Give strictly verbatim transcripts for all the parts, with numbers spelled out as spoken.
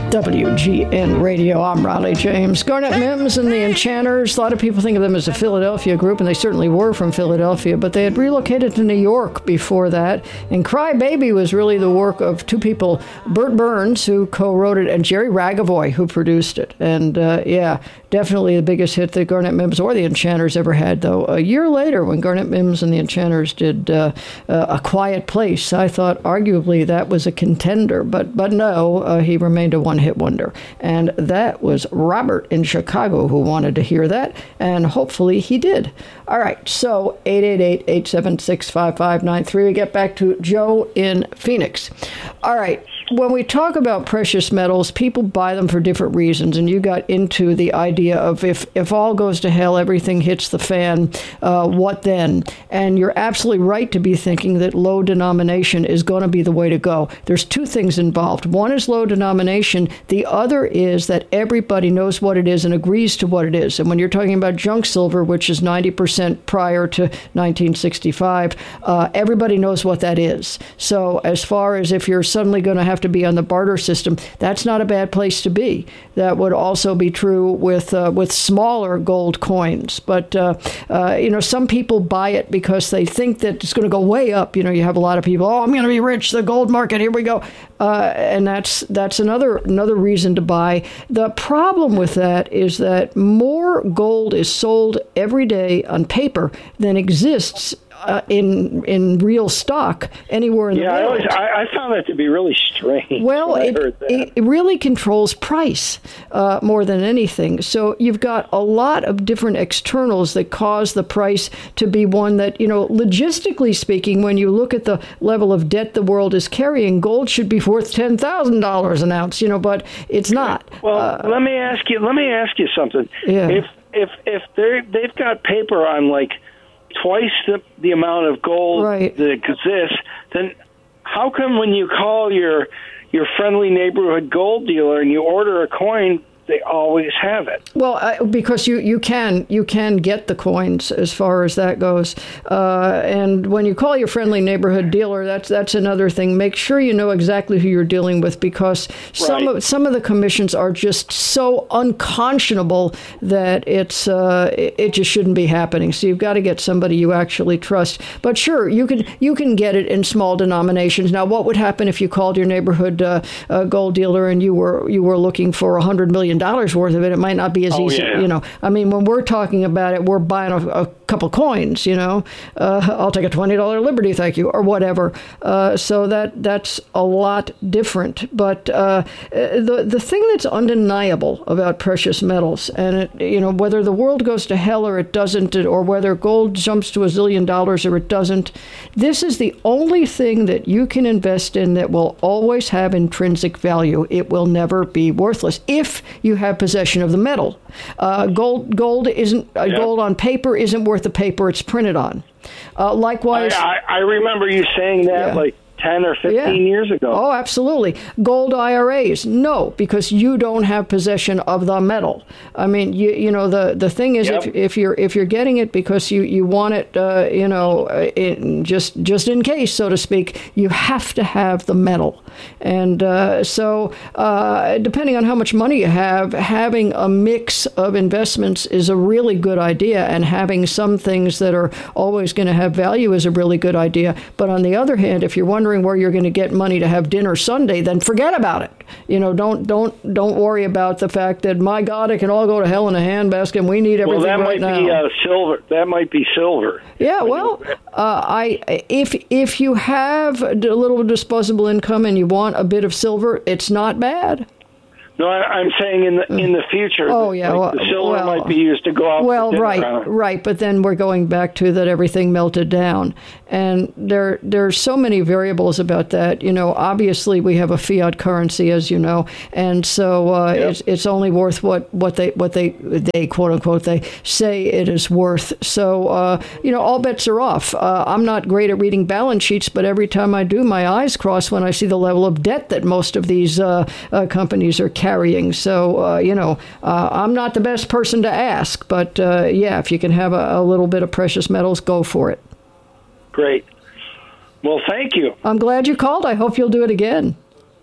W G N Radio. I'm Riley James. Garnet Mimms and the Enchanters. A lot of people think of them as a Philadelphia group, and they certainly were from Philadelphia, but they had relocated to New York before that. And Cry Baby was really the work of two people, Bert Burns, who co-wrote it, and Jerry Ragavoy, who produced it. And uh, yeah, definitely the biggest hit that Garnet Mimms or the Enchanters ever had, though. A year later, when Garnet Mimms and the Enchanters did uh, uh, A Quiet Place, I thought arguably that was a contender, but, but no, uh, he remained a one-hit wonder. And that was Robert in Chicago who wanted to hear that, and hopefully he did. All right, so eight eight eight, eight seven six, five five nine three. We get back to Joe in Phoenix. All right, when we talk about precious metals, people buy them for different reasons, and you got into the idea of if, if all goes to hell, everything hits the fan, uh, what then? And you're absolutely right to be thinking that low denomination is going to be the way to go. There's two things involved. One is low denomination. The other is that everybody knows what it is and agrees to what it is. And when you're talking about junk silver, which is ninety percent prior to nineteen sixty-five, uh, everybody knows what that is. So as far as if you're suddenly going to have to be on the barter system, that's not a bad place to be. That would also be true with uh, with smaller gold coins. But, uh, uh, you know, some people buy it because they think that it's going to go way up. You know, you have a lot of people, oh, I'm going to be rich, the gold market, here we go. Uh, and that's that's another another reason to buy. The problem with that is that more gold is sold every day on paper than exists Uh, in in real stock anywhere in yeah, the world. Yeah, I, I found that to be really strange. Well, it, it really controls price uh, more than anything. So you've got a lot of different externals that cause the price to be one that, you know, logistically speaking, when you look at the level of debt the world is carrying, gold should be worth ten thousand dollars an ounce, you know, but it's not. Well, uh, let me ask you. Let me ask you something. Yeah. If if if they they've got paper on like twice the, the amount of gold right. that exists, then how come when you call your your friendly neighborhood gold dealer and you order a coin, they always have it? Well, uh, because you, you can you can get the coins as far as that goes. Uh, and when you call your friendly neighborhood dealer, that's that's another thing. Make sure you know exactly who you're dealing with, because some right. of some of the commissions are just so unconscionable that it's uh, it, it just shouldn't be happening. So you've got to get somebody you actually trust. But sure, you can you can get it in small denominations. Now, what would happen if you called your neighborhood uh, uh, gold dealer and you were you were looking for a hundred million dollars worth of it? It might not be as oh, easy, yeah. you know. I mean, when we're talking about it, we're buying a, a couple coins, you know. Uh, I'll take a twenty dollar Liberty, thank you, or whatever. Uh, so that that's a lot different. But uh, the the thing that's undeniable about precious metals, and it, you know, whether the world goes to hell or it doesn't, or whether gold jumps to a zillion dollars or it doesn't, this is the only thing that you can invest in that will always have intrinsic value. It will never be worthless if you have possession of the metal. Uh, gold gold isn't uh, yep. gold on paper isn't worth the paper it's printed on. Uh, likewise, I, I, I remember you saying that yeah. like ten or fifteen yeah. years ago. Oh, absolutely. Gold I R As, no, because you don't have possession of the metal. I mean, you you know, the, the thing is, yep. if if you're if you're getting it because you, you want it, uh, you know, in, just just in case, so to speak, you have to have the metal. And uh, so, uh, depending on how much money you have, having a mix of investments is a really good idea, and having some things that are always going to have value is a really good idea. But on the other hand, if you're wondering where you're going to get money to have dinner Sunday, then forget about it. You know, don't don't don't worry about the fact that, my God, it can all go to hell in a handbasket and we need everything well, that right might now. Be, uh, silver. That might be silver. Yeah, well, uh, I if if you have a little disposable income and you want a bit of silver, it's not bad. No, I, I'm saying in the in the future. Oh yeah, like well, the silver well, might be used to go out. Well, for dinner right, on. right. But then we're going back to that everything melted down, and there there's so many variables about that. You know, obviously we have a fiat currency, as you know, and so uh, yep. it's it's only worth what, what they what they they quote unquote they say it is worth. So uh, you know, all bets are off. Uh, I'm not great at reading balance sheets, but every time I do, my eyes cross when I see the level of debt that most of these uh, uh, companies are carrying. Carrying. So, uh, you know, uh, I'm not the best person to ask, but uh, yeah, if you can have a, a little bit of precious metals, go for it. Great. Well, thank you. I'm glad you called. I hope you'll do it again.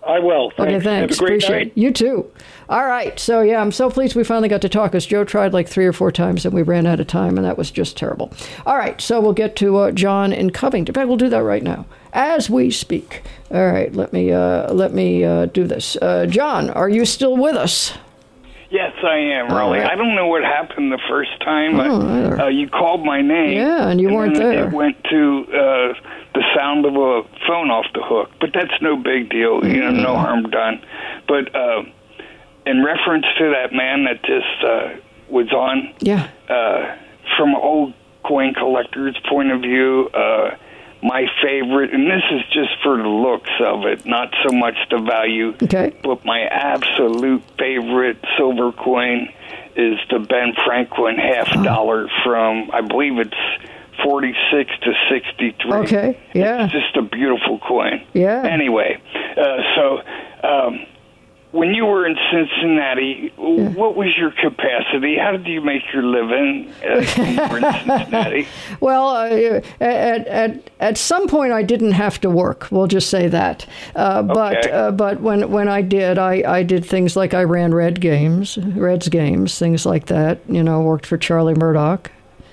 I will. Thanks. Okay, thanks. Have a great Appreciate night. it. You too. All right. So, yeah, I'm so pleased we finally got to talk, because Joe tried like three or four times and we ran out of time, and that was just terrible. All right. So we'll get to uh, John in Covington. In fact, we'll do that right now as we speak. All right. Let me, uh, let me uh, do this. Uh, John, are you still with us? Yes, I am, Raleigh. right. I don't know what happened the first time. Oh, uh, you called my name. Yeah, and you weren't then there. It went to uh, the sound of a phone off the hook, but that's no big deal. You know, no harm done. But uh, in reference to that man that just uh, was on, Yeah. uh, from old coin collector's point of view, uh, my favorite, and this is just for the looks of it, not so much the value, Okay. but my absolute favorite silver coin is the Ben Franklin half dollar from, I believe it's forty-six to sixty-three. Okay, yeah. It's just a beautiful coin. Yeah. Anyway, uh, so um, when you were in Cincinnati, what was your capacity? How did you make your living uh, when you were in Cincinnati? Well, uh, at, at at some point I didn't have to work. We'll just say that. Uh, but Okay. uh, but when when I did, I, I did things like I ran Red games, Reds games, things like that. You know, worked for Charlie Murdoch.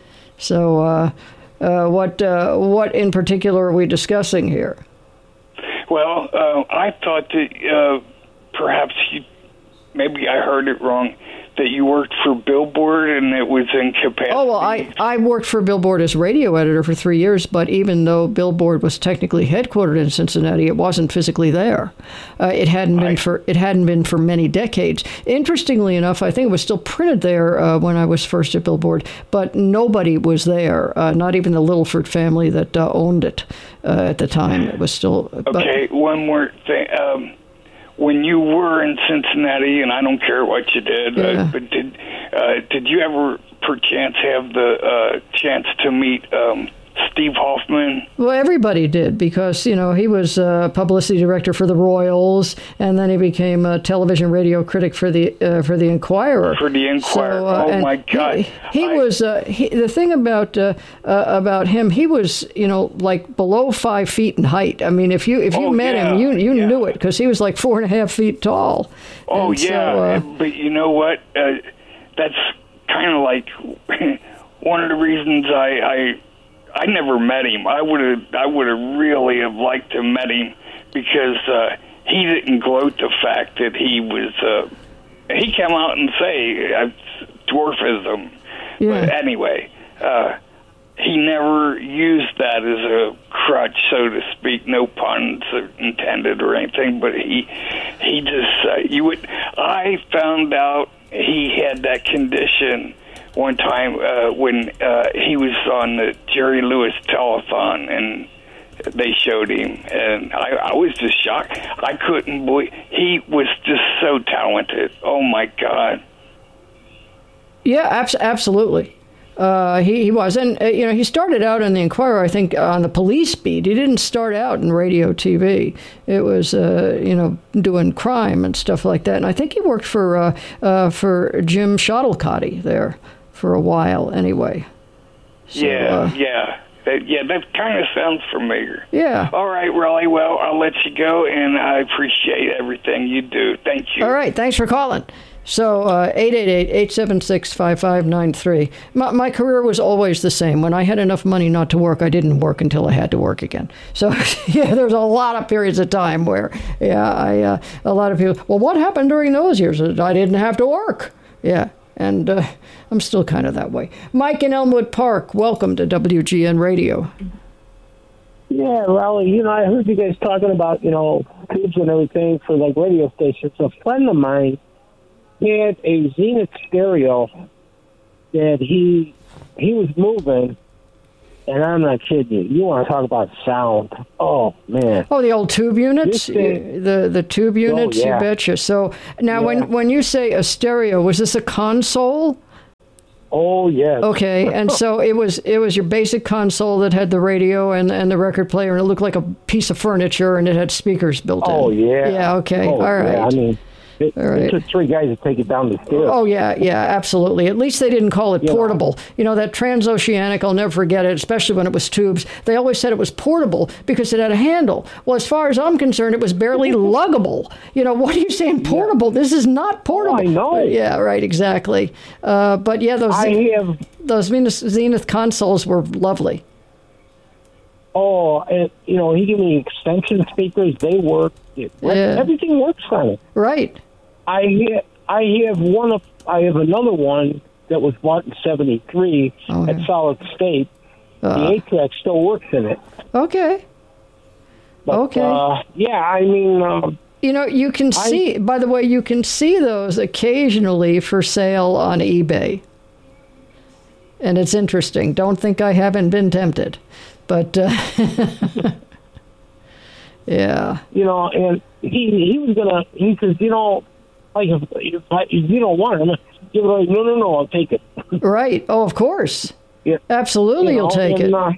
So uh, uh, what uh, what in particular are we discussing here? Well, uh, I thought that uh, perhaps you, maybe I heard it wrong, that you worked for Billboard and it was in capacity. Oh, well, I, I worked for Billboard as radio editor for three years, but even though Billboard was technically headquartered in Cincinnati, it wasn't physically there. Uh, it hadn't been Right. for it hadn't been for many decades. Interestingly enough, I think it was still printed there uh, when I was first at Billboard, but nobody was there, uh, not even the Littleford family that uh, owned it uh, at the time. It was still... Okay, one more thing. Um, when you were in Cincinnati, and I don't care what you did, Yeah. uh, but did uh, did you ever perchance have the uh, chance to meet um, Steve Hoffman? Well, everybody did, because, you know, he was uh, publicity director for the Royals, and then he became a television radio critic for the uh, for the Enquirer. For the Enquirer. So, uh, Oh, and my God. He, he I- was uh, he, the thing about uh, uh, about him. He was, you know, like below five feet in height. I mean, if you if you Oh, met yeah, him, you you yeah. knew it, because he was like four and a half feet tall. Oh, And so, yeah, uh, but you know what? Uh, that's kind of like one of the reasons I, I I never met him. I would have I would have really have liked to met him, because uh, he didn't gloat the fact that he was. Uh, he came out and say uh, dwarfism. Yeah. But anyway, uh, he never used that as a crutch, so to speak. No puns intended or anything. But he he just uh, you would. I found out he had that condition one time uh, when uh, he was on the Jerry Lewis telethon, and they showed him, and I, I was just shocked. I couldn't believe he was just so talented. Oh my God! Yeah, abs- absolutely. Uh, he, he was. And, uh, you know, he started out in the Enquirer, I think, on the police beat. He didn't start out in radio T V. It was, uh, you know, doing crime and stuff like that. And I think he worked for uh, uh, for Jim Shuttlecotty there for a while anyway. So, yeah, uh, yeah. That, yeah, that kind of sounds familiar. Yeah. All right, Raleigh. Well, I'll let you go, and I appreciate everything you do. Thank you. All right. Thanks for calling. So, uh, eight eight eight, eight seven six, five five nine three. My, my career was always the same. When I had enough money not to work, I didn't work until I had to work again. So, yeah, there's a lot of periods of time where, yeah, I, uh, a lot of people, well, what happened during those years? I didn't have to work. Yeah, and uh, I'm still kind of that way. Mike in Elmwood Park, welcome to W G N Radio. Yeah, Raleigh, you know, I heard you guys talking about, you know, tubes and everything for, like, radio stations. A friend of mine had a Zenith stereo that he he was moving, and I'm not kidding you. You want to talk about sound? Oh man! Oh, the old tube units, This thing- the the tube units. yeah. You betcha. So now, Yeah. when when you say a stereo, was this a console? Oh yes. Okay, and so it was it was your basic console that had the radio and, and the record player, and it looked like a piece of furniture, and it had speakers built in. Oh yeah. Yeah. Okay. Oh, All right. yeah. I mean, It, All right. it took three guys to take it down the stairs. Oh, yeah, yeah, absolutely. At least they didn't call it portable. You know, that transoceanic, I'll never forget it, especially when it was tubes. They always said it was portable because it had a handle. Well, as far as I'm concerned, it was barely luggable. You know, what are you saying, portable? This is not portable. Oh, I know. But, yeah, right, exactly. Uh, but, yeah, those, I have... those Zenith, Zenith consoles were lovely. Oh, and, you know, he gave me extension speakers. They work. It, Yeah. Everything works on it. Right. I have, I have one of I have another one that was bought in seventy-three Oh, at yeah. solid state. Uh, the eight track still works in it. Okay. But, Okay. Uh, yeah, I mean, uh, You know, you can I- see, by the way, you can see those occasionally for sale on eBay. And it's interesting. Don't think I haven't been tempted. But, uh, yeah. you know, and he he was gonna. He says, you know, like if, if, I, if you don't want it, give it away. No, no, no, I'll take it. Right. Oh, of course. Yeah. Absolutely, You you'll know, take and, it. Uh,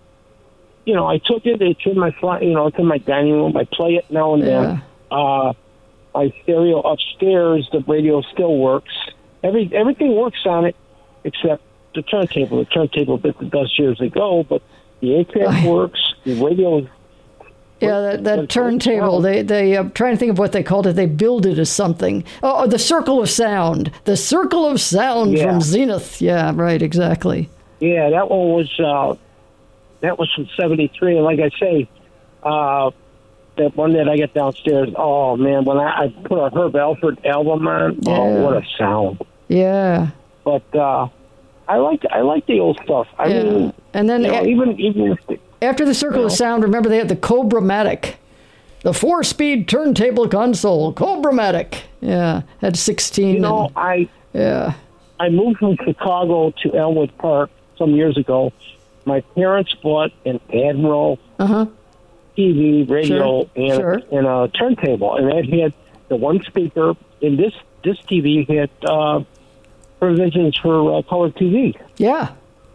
you know, I took it. It's in my fly, you know, it's in my dining room. I play it now and Yeah. then. Uh, my stereo upstairs, the radio still works. Every everything works on it except the turntable. The turntable bit that does years ago, but the eight track works. The radio is. Yeah, that, that What- turntable, they, they, I'm trying to think of what they called it. They billed it as something. Oh, the Circle of Sound. The Circle of Sound Yeah. from Zenith. Yeah, right, exactly. Yeah, that one was uh, that was from seventy-three, and like I say, uh, that one that I get downstairs. Oh man, when I, I put a Herb Alford album on, Yeah. oh what a sound! Yeah. But uh, I like I like the old stuff. I Yeah. mean, And then you know, a- even even if the, after the Circle of Sound, remember they had the Cobra-matic. The four-speed turntable console. Cobra-matic. Yeah, had sixteen. you know, and- I yeah. I moved from Chicago to Elmwood Park some years ago. My parents bought an Admiral Uh-huh. T V, radio, Sure, and, sure. and a turntable, and it had the one speaker. And this this T V had uh, provisions for uh, color T V. Yeah.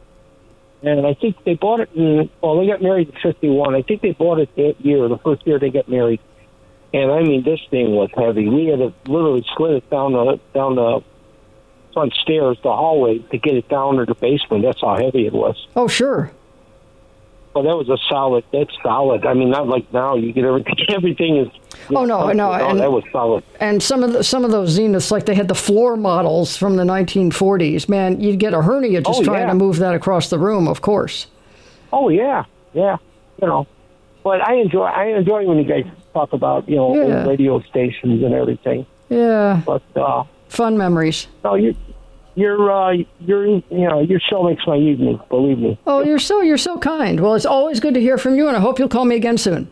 And I think they bought it in. Well, they got married in fifty-one. I think they bought it that year, the first year they got married. And I mean, this thing was heavy. We had to literally slid it down the down the front stairs, the hallway, to get it down to the basement. That's how heavy it was. Oh, sure. Well, that was a solid. That's solid. I mean, not like now. You get everything. Everything is. Oh, no, no, no, and- that was solid. And some of the, some of those Zeniths, like they had the floor models from the nineteen forties. Man, you'd get a hernia just Oh, trying yeah. to move that across the room, of course. Oh yeah, yeah. You know, but I enjoy. I enjoy when you guys talk about you know Yeah. old radio stations and everything. Yeah. But uh, Fun memories. no, you. Your uh, your you know your show makes my evening. Believe me. Oh, you're so you're so kind. Well, it's always good to hear from you, and I hope you'll call me again soon.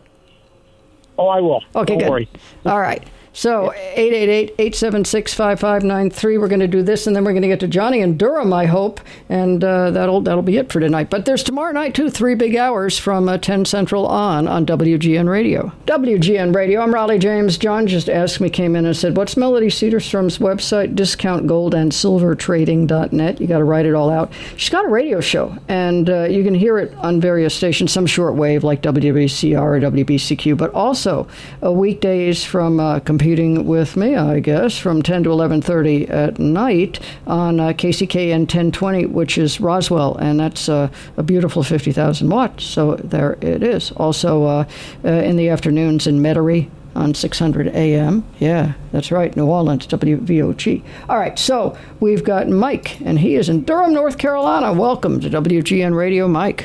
Oh, I will. Okay, Don't good. worry. All right. So eight eight eight, eight seven six, five five nine three. We're going to do this, and then we're going to get to Johnny in Durham, I hope, and uh, that'll that'll be it for tonight. But there's tomorrow night too, three big hours from uh, ten Central on on W G N Radio. W G N Radio. I'm Raleigh James. John just asked me, came in and said, "What's Melody Cedarstrom's website? Discount Gold and Silver Trading dot net." You got to write it all out. She's got a radio show, and uh, you can hear it on various stations, some shortwave like W W C R or W B C Q, but also uh, weekdays from uh, competing with me, I guess, from ten to eleven thirty at night on uh, K C K N ten twenty, which is Roswell, and that's uh, a beautiful fifty thousand watts. So there it is. Also uh, uh, in the afternoons in Metairie on six hundred A M. Yeah, that's right, New Orleans, W V O G. All right, so we've got Mike, and he is in Durham, North Carolina. Welcome to W G N Radio, Mike.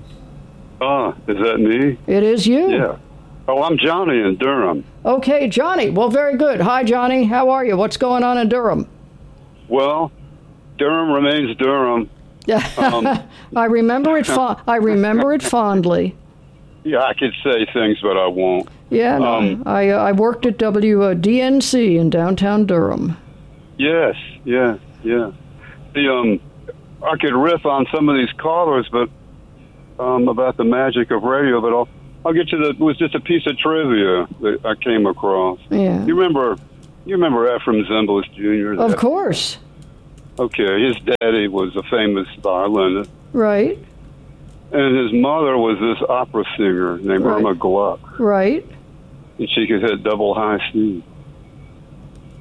Ah, is that me? It is you. Yeah. Oh, I'm Johnny in Durham. Okay, Johnny. Well, very good. Hi, Johnny. How are you? What's going on in Durham? Well, Durham remains Durham. Um, I remember it. Fo- I remember it fondly. Yeah, I could say things, but I won't. Yeah, no, Um, I uh, I worked at W D N C in downtown Durham. Yes, yeah, yeah. The um, I could riff on some of these callers, but um, about the magic of radio. But I'll I'll get to the. It was just a piece of trivia that I came across. Yeah. You remember? You remember Ephraim Zimbalist Junior? Of course. Okay, his daddy was a famous violinist. Right. And his mother was this opera singer named Right. Irma Gluck, Right. and she could hit double high C.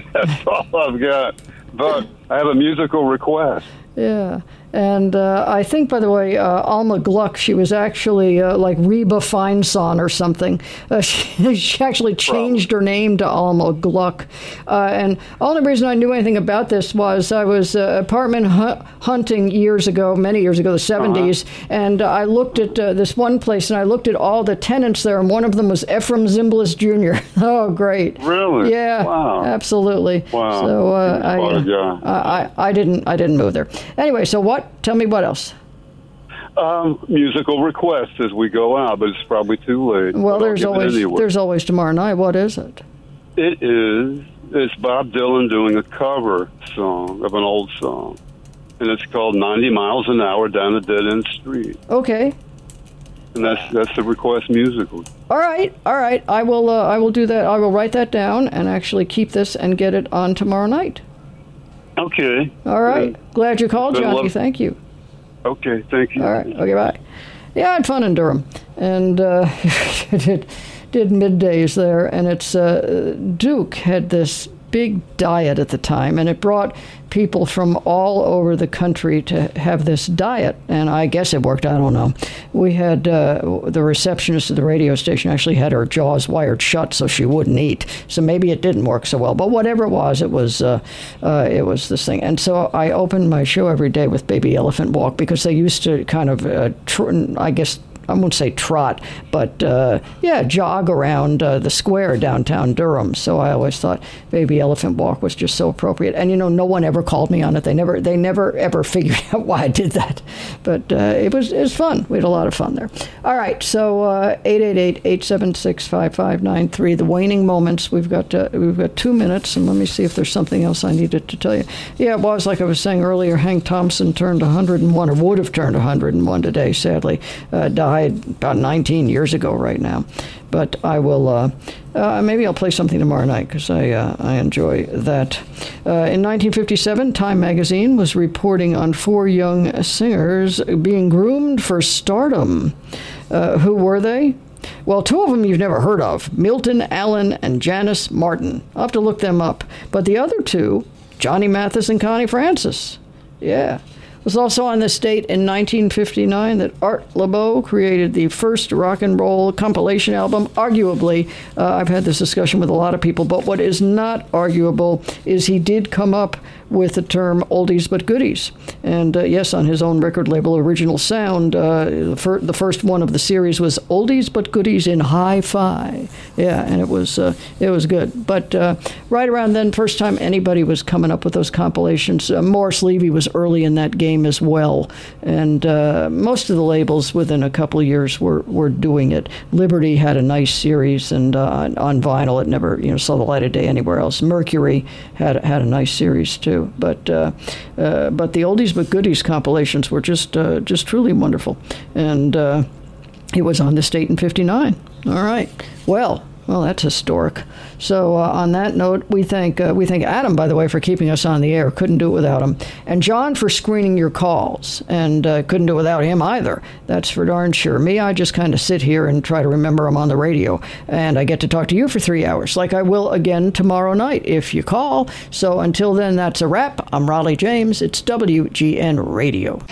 That's all I've got. But I have a musical request. Yeah. And uh, I think, by the way, uh, Alma Gluck, she was actually uh, like Reba Feinson or something. Uh, she, she actually changed her name to Alma Gluck. Uh, and the only reason I knew anything about this was I was uh, apartment hu- hunting years ago, many years ago, the seventies, uh-huh. and uh, I looked at uh, this one place, and I looked at all the tenants there, and one of them was Ephraim Zimbalist Junior Oh, great. Really? Yeah. Wow. Absolutely. Wow. So uh, I, uh, I, I, I, didn't, I didn't move there. Anyway, so what? Tell me what else. Um, musical requests as we go out, but it's probably too late. Well, there's always anyway. there's always tomorrow night. What is it? It is. It's Bob Dylan doing a cover song of an old song, and it's called ninety miles an hour Down a Dead End Street. Okay. And that's that's the request musical. All right, all right. I will uh, I will do that. I will write that down and actually keep this and get it on tomorrow night. Okay. All right. Uh, Glad you called, Johnny. Love- Thank you. Okay, thank you. All right. Okay, bye. Yeah, I had fun in Durham, and uh, did did middays there, and it's uh, Duke had this big diet at the time, and it brought people from all over the country to have this diet, and I guess it worked. I don't know. We had uh, the receptionist of the radio station actually had her jaws wired shut so she wouldn't eat. So maybe it didn't work so well, but whatever it was, it was uh, uh, it was this thing. And so I opened my show every day with Baby Elephant Walk because they used to kind of, uh, tr- I guess. I won't say trot, but uh, yeah, jog around uh, the square downtown Durham. So I always thought Baby Elephant Walk was just so appropriate. And you know, no one ever called me on it. They never, they never ever figured out why I did that. But uh, it was it was fun. We had a lot of fun there. All right, so uh, eight eight eight, eight seven six, five five nine three. The waning moments. We've got uh, we've got two minutes, and let me see if there's something else I needed to tell you. Yeah, it was like I was saying earlier. Hank Thompson turned one hundred and one, or would have turned one hundred and one today. Sadly, uh, died about nineteen years ago right now. But I will, uh, uh, maybe I'll play something tomorrow night because I uh, I enjoy that. Uh, in nineteen fifty-seven, Time magazine was reporting on four young singers being groomed for stardom. Uh, who were they? Well, two of them you've never heard of, Milton Allen and Janice Martin. I'll have to look them up. But the other two, Johnny Mathis and Connie Francis. Yeah. It was also on this date in nineteen fifty-nine that Art Laboe created the first rock and roll compilation album. Arguably, uh, I've had this discussion with a lot of people, but what is not arguable is he did come up with the term oldies but goodies. And uh, yes, on his own record label, Original Sound, uh, the, fir- the first one of the series was Oldies but Goodies in Hi-Fi. Yeah, and it was uh, it was good. But uh, right around then, first time anybody was coming up with those compilations. Uh, Morris Levy was early in that game as well. And uh, most of the labels within a couple of years were, were doing it. Liberty had a nice series, and uh, on, on vinyl it never you know saw the light of day anywhere else. Mercury had had a nice series too. But uh, uh, but the oldies but goodies compilations were just uh, just truly wonderful, and uh, it was on this date in fifty-nine. All right, well, well, that's historic. So uh, on that note, we thank uh, we thank Adam, by the way, for keeping us on the air. Couldn't do it without him, and John for screening your calls, and uh, couldn't do it without him either. That's for darn sure. Me, I just kind of sit here and try to remember them on the radio, and I get to talk to you for three hours, like I will again tomorrow night if you call. So until then, that's a wrap. I'm Raleigh James. It's W G N Radio.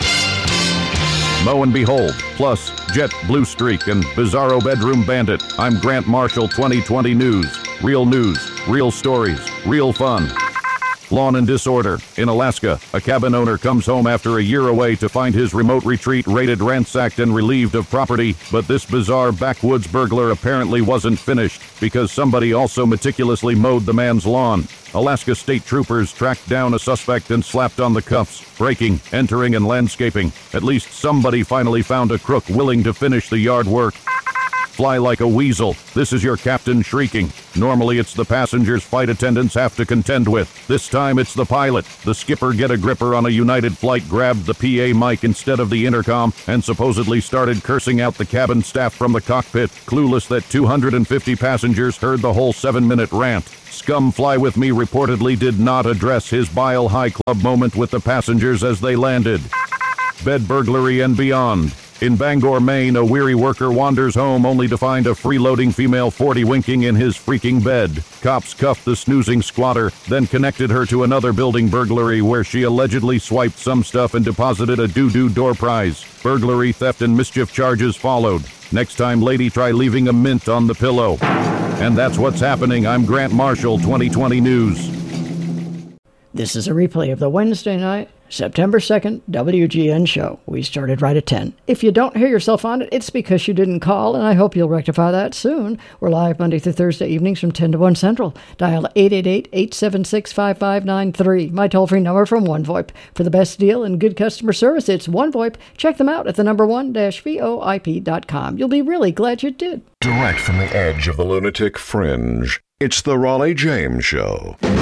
Lo and behold, plus Jet Blue Streak and Bizarro Bedroom Bandit. I'm Grant Marshall, twenty twenty News. Real news, real stories, real fun. Lawn and disorder. In Alaska, a cabin owner comes home after a year away to find his remote retreat raided, ransacked, and relieved of property. But this bizarre backwoods burglar apparently wasn't finished because somebody also meticulously mowed the man's lawn. Alaska state troopers tracked down a suspect and slapped on the cuffs, breaking, entering, and landscaping. At least somebody finally found a crook willing to finish the yard work. Fly like a weasel. This is your captain shrieking. Normally it's the passengers flight attendants have to contend with. This time it's the pilot. The skipper get a gripper on a United flight grabbed the P A mic instead of the intercom and supposedly started cursing out the cabin staff from the cockpit, clueless that two hundred fifty passengers heard the whole seven-minute rant. Scum Fly With Me reportedly did not address his Mile High Club moment with the passengers as they landed. Bed burglary and beyond. In Bangor, Maine, a weary worker wanders home only to find a freeloading female forty winking in his freaking bed. Cops cuffed the snoozing squatter, then connected her to another building burglary where she allegedly swiped some stuff and deposited a doo-doo door prize. Burglary, theft, and mischief charges followed. Next time, lady, try leaving a mint on the pillow. And that's what's happening. I'm Grant Marshall, twenty twenty News. This is a replay of the Wednesday night, September second, W G N show. We started right at ten. If you don't hear yourself on it, it's because you didn't call, and I hope you'll rectify that soon. We're live Monday through Thursday evenings from ten to one Central. Dial eight eight eight, eight seven six, five five nine three. My toll-free number from OneVoIP. For the best deal and good customer service, it's OneVoIP. Check them out at the number one dash V O I P dot com. You'll be really glad you did. Direct from the edge of the lunatic fringe, it's the Raleigh James Show.